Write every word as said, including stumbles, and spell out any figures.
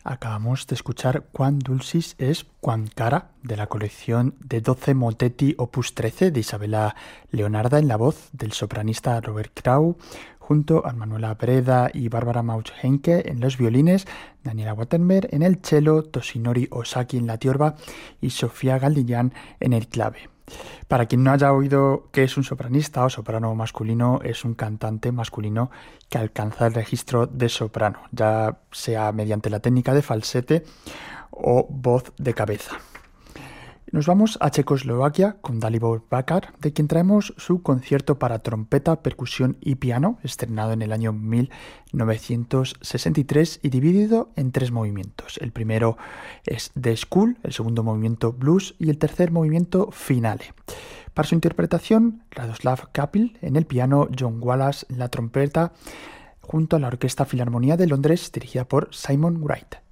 Acabamos de escuchar Quam Dulcis es Quam Cara, de la colección de doce motetti opus trece de Isabella Leonarda, en la voz del sopranista Robert Grau, junto a Manuela Breda y Bárbara Mauch-Henke en los violines, Daniela Wattenberg en el cello, Toshinori Osaki en la tiorba y Sofía Galdillán en el clave. Para quien no haya oído qué es un sopranista o soprano masculino, es un cantante masculino que alcanza el registro de soprano, ya sea mediante la técnica de falsete o voz de cabeza. Nos vamos a Checoslovaquia con Dalibor Bakar, de quien traemos su concierto para trompeta, percusión y piano, estrenado en el año mil novecientos sesenta y tres y dividido en tres movimientos. El primero es The School, el segundo movimiento Blues y el tercer movimiento Finale. Para su interpretación, Radoslav Kapil en el piano, John Wallace en la trompeta, junto a la Orquesta Filarmonía de Londres, dirigida por Simon Wright.